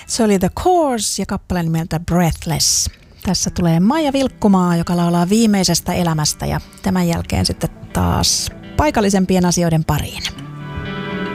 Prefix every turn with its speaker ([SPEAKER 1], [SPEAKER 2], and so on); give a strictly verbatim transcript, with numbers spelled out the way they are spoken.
[SPEAKER 1] Se oli The Course ja kappale nimeltä Breathless. Tässä tulee Maija Vilkkumaa, joka laulaa viimeisestä elämästä ja tämän jälkeen sitten taas paikallisempien asioiden pariin.